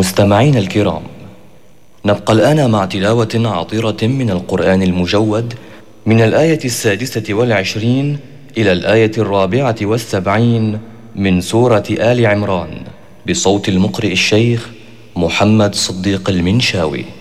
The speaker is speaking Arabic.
مستمعين الكرام، نبقى الآن مع تلاوة عطرة من القرآن المجود من الآية 26 إلى الآية 74 من سورة آل عمران، بصوت المقرئ الشيخ محمد صديق المنشاوي.